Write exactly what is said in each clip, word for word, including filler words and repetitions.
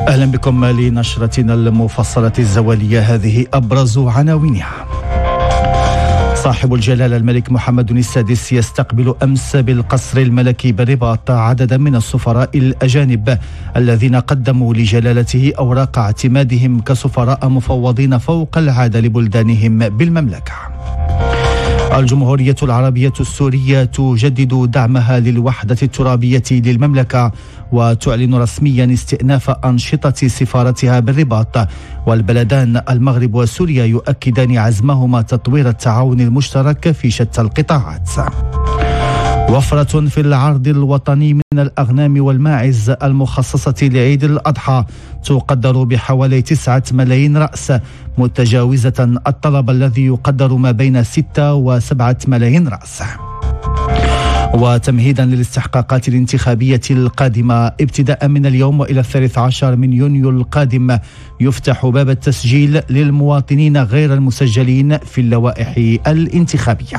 أهلا بكم لنشرتنا المفصلة الزوالية. هذه أبرز عناوينها. صاحب الجلالة الملك محمد السادس يستقبل أمس بالقصر الملكي بالرباط عددا من السفراء الأجانب الذين قدموا لجلالته أوراق اعتمادهم كسفراء مفوضين فوق العادة لبلدانهم بالمملكة. الجمهورية العربية السورية تجدد دعمها للوحدة الترابية للمملكة وتعلن رسميا استئناف أنشطة سفارتها بالرباط، والبلدان المغرب وسوريا يؤكدان عزمهما تطوير التعاون المشترك في شتى القطاعات. وفرة في العرض الوطني من الأغنام والماعز المخصصة لعيد الأضحى تقدر بحوالي تسعة ملايين رأس، متجاوزة الطلب الذي يقدر ما بين ستة وسبعة ملايين رأس. وتمهيدا للاستحقاقات الانتخابية القادمة ابتداء من اليوم وإلى الثالث عشر من يونيو القادم يفتح باب التسجيل للمواطنين غير المسجلين في اللوائح الانتخابية.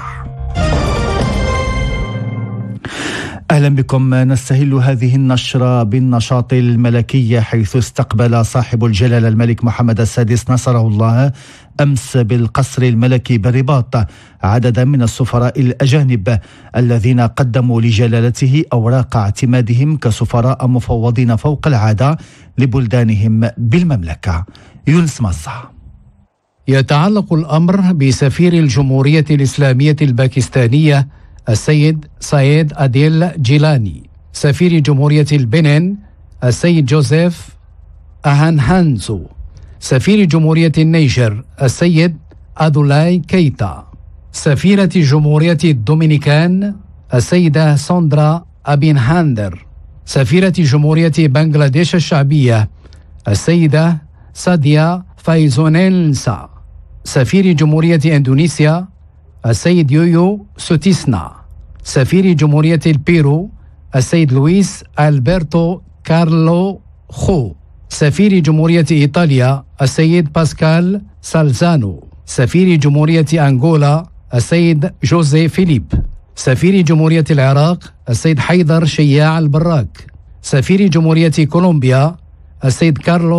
أهلا بكم. نستهل هذه النشرة بالنشاط الملكي، حيث استقبل صاحب الجلالة الملك محمد السادس نصره الله أمس بالقصر الملكي بالرباط عددا من السفراء الأجانب الذين قدموا لجلالته أوراق اعتمادهم كسفراء مفوضين فوق العادة لبلدانهم بالمملكة. يونس مصة. يتعلق الأمر بسفير الجمهورية الإسلامية الباكستانية السيد سعيد أديل جيلاني، سفير جمهورية البنين السيد جوزيف أهانهانزو، سفير جمهورية النيجر السيد أدولاي كيتا، سفيرة جمهورية الدومينيكان السيدة ساندرا أبينهاندر، سفيرة جمهورية بنغلاديش الشعبية السيدة ساديا فايزونيلسا، سفير جمهورية إندونيسيا السيد يويو سوتيسنا، سفير جمهورية البيرو السيد لويس ألبرتو كارلو خو، سفير جمهورية إيطاليا السيد باسكال سالزانو، سفير جمهورية أنغولا السيد جوزي فيليب، سفير جمهورية العراق السيد حيدر شياع البراك، سفير جمهورية كولومبيا السيد كارلو